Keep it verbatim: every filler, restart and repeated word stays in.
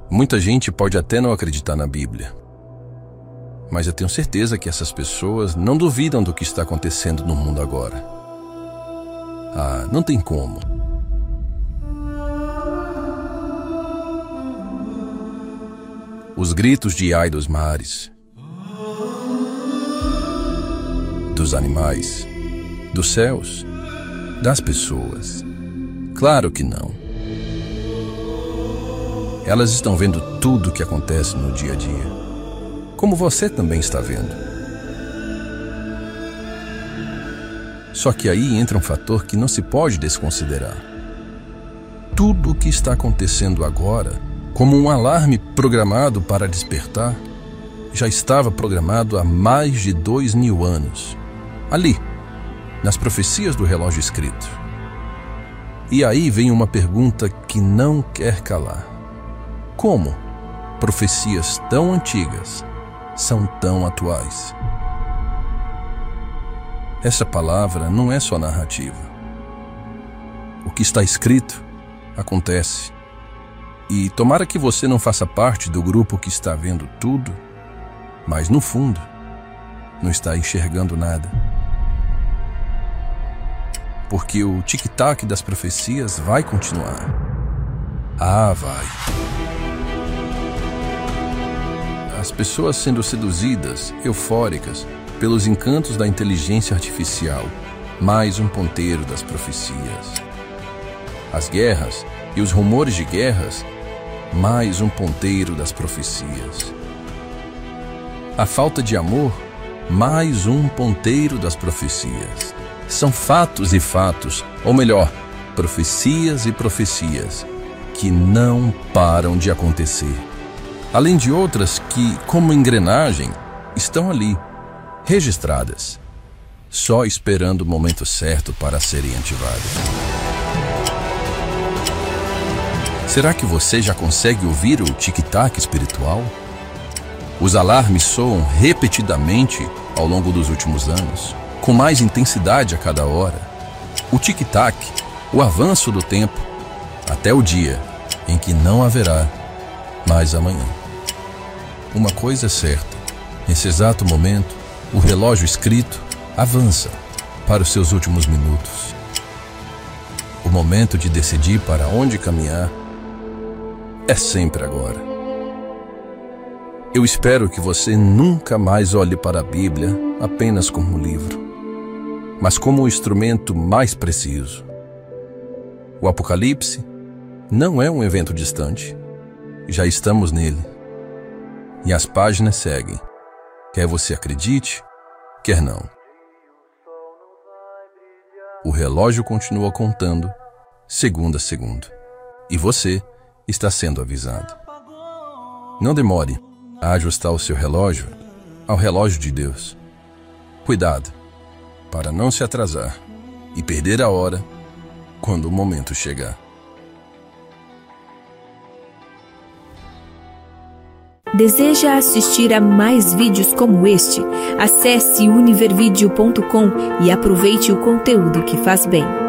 Muita gente pode até não acreditar na Bíblia, mas eu tenho certeza que essas pessoas não duvidam do que está acontecendo no mundo agora. Ah, não tem como. Os gritos de ai dos mares, dos animais, dos céus, das pessoas. Claro que não. Elas estão vendo tudo o que acontece no dia a dia, como você também está vendo. Só que aí entra um fator que não se pode desconsiderar. Tudo o que está acontecendo agora, como um alarme programado para despertar, já estava programado há mais de dois mil anos, ali, nas profecias do relógio escrito. E aí vem uma pergunta que não quer calar. Como profecias tão antigas são tão atuais? Essa palavra não é só narrativa. O que está escrito acontece. E tomara que você não faça parte do grupo que está vendo tudo, mas no fundo não está enxergando nada. Porque o tic-tac das profecias vai continuar. Ah, vai. As pessoas sendo seduzidas, eufóricas, pelos encantos da inteligência artificial, mais um ponteiro das profecias. As guerras e os rumores de guerras, mais um ponteiro das profecias. A falta de amor, mais um ponteiro das profecias. São fatos e fatos, ou melhor, profecias e profecias, que não param de acontecer. Além de outras que, como engrenagem, estão ali, registradas, só esperando o momento certo para serem ativadas. Será que você já consegue ouvir o tic-tac espiritual? Os alarmes soam repetidamente ao longo dos últimos anos, com mais intensidade a cada hora. O tic-tac, o avanço do tempo, até o dia em que não haverá mais amanhã. Uma coisa é certa, nesse exato momento, o relógio escrito avança para os seus últimos minutos. O momento de decidir para onde caminhar é sempre agora. Eu espero que você nunca mais olhe para a Bíblia apenas como um livro, mas como o instrumento mais preciso. O Apocalipse não é um evento distante. Já estamos nele. E as páginas seguem. Quer você acredite, quer não. O relógio continua contando, segundo a segundo. E você está sendo avisado. Não demore a ajustar o seu relógio ao relógio de Deus. Cuidado, para não se atrasar e perder a hora quando o momento chegar. Deseja assistir a mais vídeos como este? Acesse univervideo ponto com e aproveite o conteúdo que faz bem.